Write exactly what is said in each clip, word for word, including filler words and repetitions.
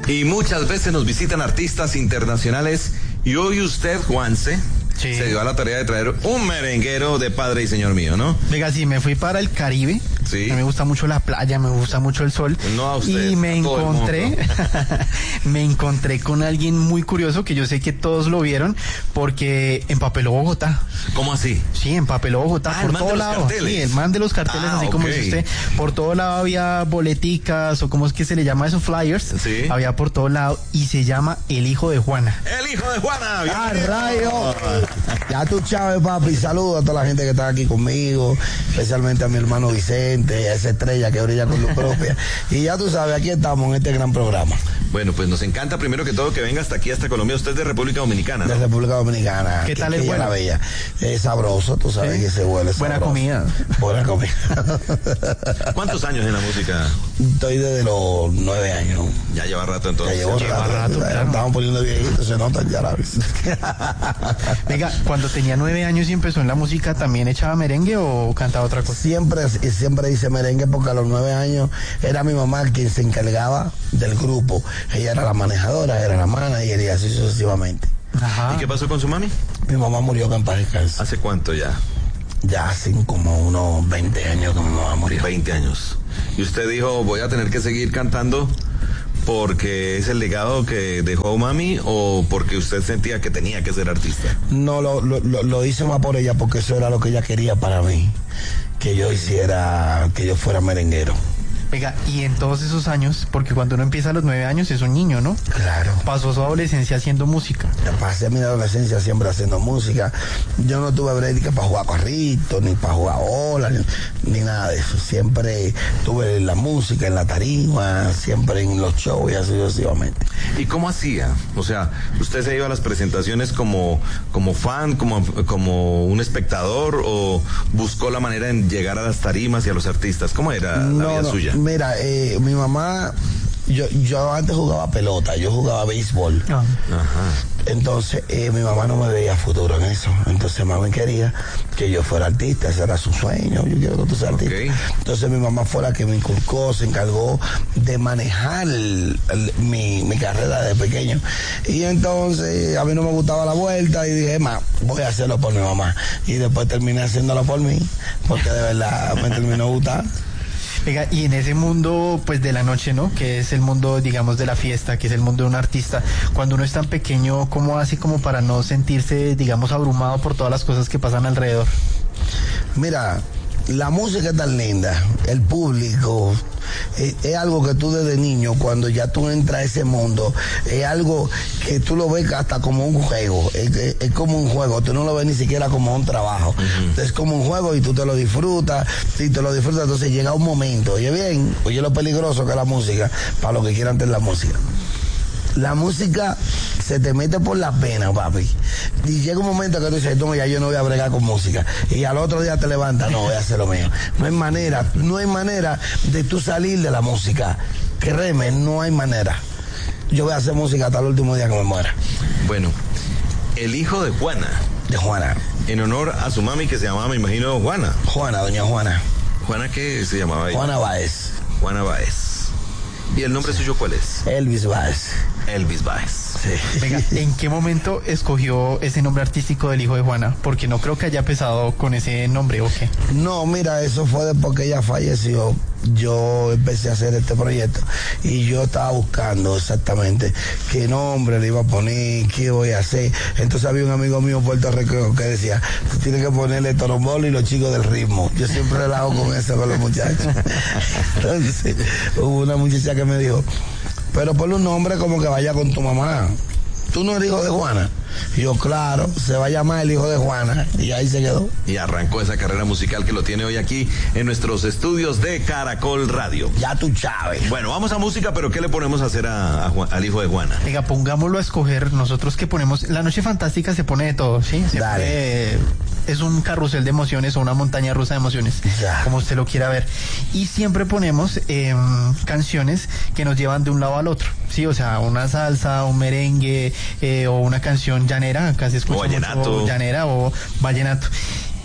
Y muchas veces nos visitan artistas internacionales y hoy usted, Juanse, sí, se dio a la tarea de traer un merenguero de padre y señor mío, ¿no? Venga, sí, me fui para el Caribe. Sí. A mí me gusta mucho la playa, me gusta mucho el sol. No a usted, y me encontré, me encontré con alguien muy curioso que yo sé que todos lo vieron porque empapeló Bogotá. ¿Cómo así? Sí, empapeló Bogotá ah, por todo lado. Sí, el man de los carteles, ah, así okay. como dice usted. Por todo lado había boleticas o cómo es que se le llama eso, flyers. Sí. Había por todo lado y se llama El Hijo de Juana. El Hijo de Juana. ¡Ah, rayo! Ya tú, Chávez, papi. Saludos a toda la gente que está aquí conmigo, especialmente a mi hermano Vicente, a esa estrella que brilla con luz propia. Y ya tú sabes, aquí estamos en este gran programa. Bueno, pues nos encanta primero que todo que venga hasta aquí, hasta Colombia. Usted es de República Dominicana, ¿no? De República Dominicana. ¿Qué tal el vuelo? La bella. Es sabroso, tú sabes, ¿sí? Que ese vuelo es buena sabroso. Comida. Buena comida. ¿Cuántos años en la música? Estoy desde los nueve años. Ya lleva rato entonces. Ya llevo lleva rato. rato claro. Estamos poniendo viejitos, se notan ya la vez. Venga, cuando tenía nueve años y empezó en la música, ¿también echaba merengue o cantaba otra cosa? Siempre, siempre hice merengue porque a los nueve años era mi mamá quien se encargaba del grupo. Ella era la manejadora, era la manager y así sucesivamente. Ajá. ¿Y qué pasó con su mami? Mi mamá murió en paz descanse. ¿Hace cuánto ya? Ya hace como unos veinte años que mi mamá murió. veinte años. Y usted dijo, voy a tener que seguir cantando porque es el legado que dejó mami o porque usted sentía que tenía que ser artista. No, lo, lo, lo hice más por ella porque eso era lo que ella quería para mí, que yo hiciera, que yo fuera merenguero. Venga, y en todos esos años, porque cuando uno empieza a los nueve años es un niño, ¿no? Claro. Pasó su adolescencia haciendo música. Pasé mi adolescencia siempre haciendo música. Yo no tuve brédica para jugar carritos, ni para jugar bola, ni, ni nada de eso. Siempre tuve en la música, en la tarima, siempre en los shows y así sucesivamente. ¿Y cómo hacía? O sea, ¿usted se iba a las presentaciones como, como fan, como, como un espectador o buscó la manera de llegar a las tarimas y a los artistas? ¿Cómo era la no, vida no. suya? Mira, eh, mi mamá, yo, yo antes jugaba pelota, yo jugaba béisbol. Ah. Ajá. Entonces, eh, mi mamá no me veía futuro en eso. Entonces, mami quería que yo fuera artista, ese era su sueño. Yo quiero que tú seas artista. Okay. Entonces, mi mamá fue la que me inculcó, se encargó de manejar el, el, mi, mi carrera de pequeño. Y entonces, a mí no me gustaba la vuelta y dije, ma, voy a hacerlo por mi mamá. Y después terminé haciéndolo por mí, porque de verdad me terminó gustando. Venga, y en ese mundo, pues, de la noche, ¿no? Que es el mundo, digamos, de la fiesta, que es el mundo de un artista. Cuando uno es tan pequeño, ¿cómo hace como para no sentirse, digamos, abrumado por todas las cosas que pasan alrededor? Mira, la música es tan linda, el público, es, es algo que tú desde niño, cuando ya tú entras a ese mundo, es algo que tú lo ves hasta como un juego, es, es, es como un juego, tú no lo ves ni siquiera como un trabajo, uh-huh. Es como un juego y tú te lo disfrutas, si te lo disfrutas, entonces llega un momento, oye bien, oye lo peligroso que es la música, para los que quieran tener la música. La música se te mete por la pena, papi. Y llega un momento que tú dices, no, ya yo no voy a bregar con música. Y al otro día te levantas, no, voy a hacer lo mío. No hay manera, no hay manera de tú salir de la música. Créeme, no hay manera. Yo voy a hacer música hasta el último día que me muera. Bueno, el hijo de Juana. De Juana. En honor a su mami que se llamaba, me imagino, Juana. Juana, doña Juana. ¿Juana qué se llamaba ella? Juana Báez. Juana Báez. ¿Y el nombre suyo cuál es? Elvis Báez. Elvis Báez. Sí. Venga, ¿en qué momento escogió ese nombre artístico del hijo de Juana? Porque no creo que haya empezado con ese nombre, ¿o qué? No, mira, eso fue después que ella falleció. Yo empecé a hacer este proyecto y yo estaba buscando exactamente qué nombre le iba a poner, qué voy a hacer. Entonces había un amigo mío en Puerto Rico que decía, tú tienes que ponerle Torombolo y los chicos del ritmo. Yo siempre relajo con eso con los muchachos. Entonces hubo una muchacha que me dijo, pero ponle un nombre como que vaya con tu mamá. ¿Tú no eres hijo de Juana? Y yo, claro, se va a llamar el hijo de Juana. Y ahí se quedó. Y arrancó esa carrera musical que lo tiene hoy aquí en nuestros estudios de Caracol Radio. Ya tú, Chávez. Bueno, vamos a música, pero ¿qué le ponemos a hacer a, a Juan, al hijo de Juana? Venga, pongámoslo a escoger. Nosotros que ponemos, la noche fantástica se pone de todo, ¿sí? Siempre Dale. Es un carrusel de emociones o una montaña rusa de emociones, ya. Como usted lo quiera ver. Y siempre ponemos eh, canciones que nos llevan de un lado al otro, ¿sí? O sea, una salsa, un merengue, eh, o una canción llanera, acá se escucha o vallenato. mucho llanera o vallenato.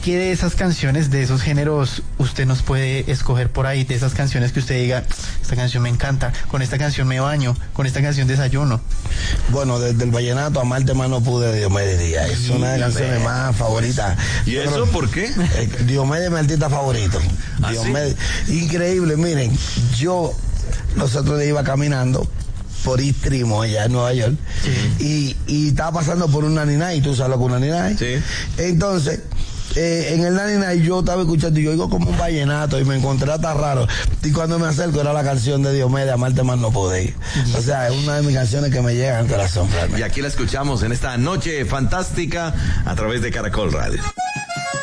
¿qué de esas canciones, de esos géneros, usted nos puede escoger por ahí? De esas canciones que usted diga, esta canción me encanta, con esta canción me baño, con esta canción desayuno. Bueno, desde el vallenato Amarte más no pude de Diomedes Díaz. Es una de las canciones más favoritas. ¿Y eso Pero, por qué? Eh, Diomedes es mi artista favorito. ¿Ah, Diomedes, sí? Increíble, miren, yo los otros días iba caminando por East Tremont, allá en Nueva York, sí. y, y estaba pasando por un naninay, tú sabes lo que es un naninay. Sí. Entonces, eh, en el naninay yo estaba escuchando y yo oigo como un vallenato y me encontré hasta raro. Y cuando me acerco era la canción de Diomedes, Amarte más no podéis. O sea, es una de mis canciones que me llega al corazón realmente. Y aquí la escuchamos en esta noche fantástica a través de Caracol Radio.